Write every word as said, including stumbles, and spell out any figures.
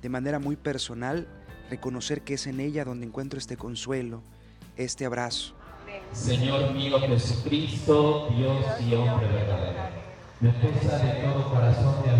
de manera muy personal, reconocer que es en ella donde encuentro este consuelo, este abrazo. Señor mío Jesucristo, Dios y hombre verdadero, me pesa de todo corazón de